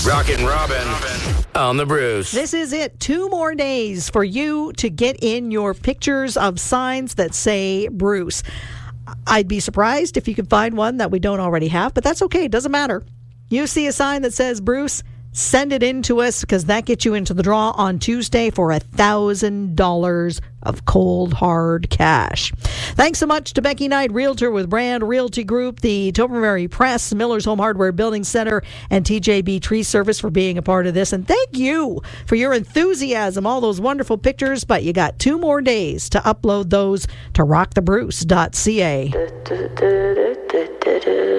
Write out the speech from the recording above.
Rockin' Robin on the Bruce. This is it. 2 more days for you to get in your pictures of signs that say Bruce. I'd be surprised if you could find one that we don't already have, but that's okay. It doesn't matter. You see a sign that says Bruce, send it in to us because that gets you into the draw on Tuesday for $1,000 of cold, hard cash. Thanks so much to Becky Knight, Realtor with Brand Realty Group, the Tobermory Press, Miller's Home Hardware Building Center, and TJB Tree Service for being a part of this. And thank you for your enthusiasm, all those wonderful pictures. But you got 2 more days to upload those to rockthebruce.ca.